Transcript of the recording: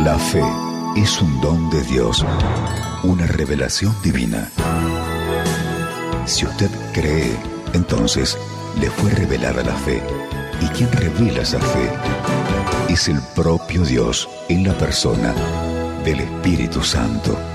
La fe es un don de Dios, una revelación divina. Si usted cree, entonces le fue revelada la fe. ¿Y quien revela esa fe? Es el propio Dios en la persona del Espíritu Santo.